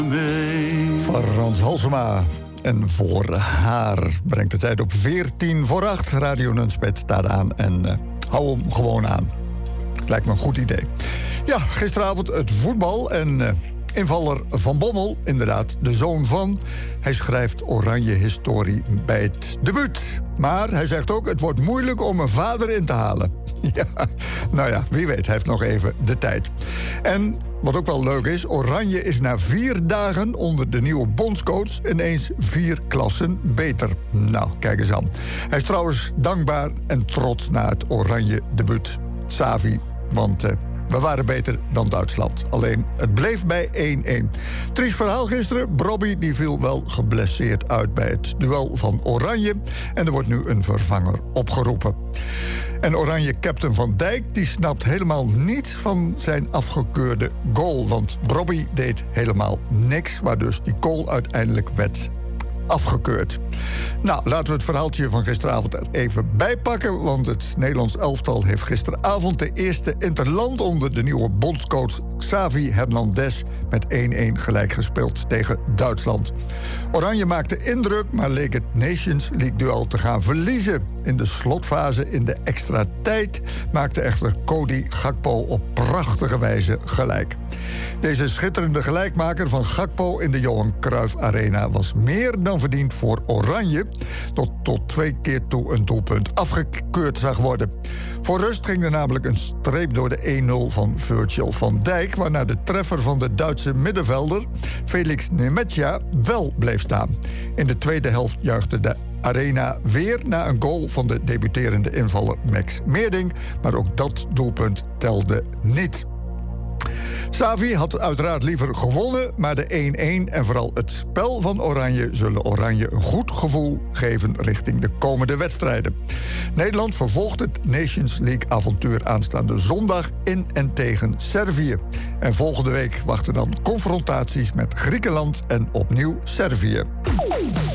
Frans Halsema. En voor haar brengt de tijd op 7:45. Radio Nunspeet staat aan en hou hem gewoon aan. Lijkt me een goed idee. Ja, gisteravond het voetbal en invaller Van Bommel, inderdaad de zoon van. Hij schrijft oranje historie bij het debuut. Maar hij zegt ook, het wordt moeilijk om een vader in te halen. Ja, nou ja, wie weet, hij heeft nog even de tijd. En wat ook wel leuk is, Oranje is na 4 dagen onder de nieuwe bondscoach ineens 4 klassen beter. Nou, kijk eens aan. Hij is trouwens dankbaar en trots na het Oranje debuut. Xavi, want we waren beter dan Duitsland. Alleen, het bleef bij 1-1. Triest verhaal gisteren. Brobby die viel wel geblesseerd uit bij het duel van Oranje. En er wordt nu een vervanger opgeroepen. En Oranje-captain Van Dijk die snapt helemaal niets van zijn afgekeurde goal. Want Brobby deed helemaal niks, waar dus die goal uiteindelijk werd afgekeurd. Nou, laten we het verhaaltje van gisteravond er even bijpakken. Want het Nederlands elftal heeft gisteravond de eerste interland onder de nieuwe bondscoach Xavi Hernandez met 1-1 gelijk gespeeld tegen Duitsland. Oranje maakte indruk, maar leek het Nations League-duel te gaan verliezen. In de slotfase in de extra tijd maakte echter Cody Gakpo op prachtige wijze gelijk. Deze schitterende gelijkmaker van Gakpo in de Johan Cruijff Arena was meer dan verdiend voor Oranje, dat tot 2 keer toe een doelpunt afgekeurd zag worden. Voor rust ging er namelijk een streep door de 1-0 van Virgil van Dijk, waarna de treffer van de Duitse middenvelder Felix Nemetja wel bleef staan. In de tweede helft juichte de Arena weer na een goal van de debuterende invaller Max Meerdink, maar ook dat doelpunt telde niet. Xavi had uiteraard liever gewonnen, maar de 1-1 en vooral het spel van Oranje zullen Oranje een goed gevoel geven richting de komende wedstrijden. Nederland vervolgt het Nations League-avontuur aanstaande zondag in en tegen Servië. En volgende week wachten dan confrontaties met Griekenland en opnieuw Servië.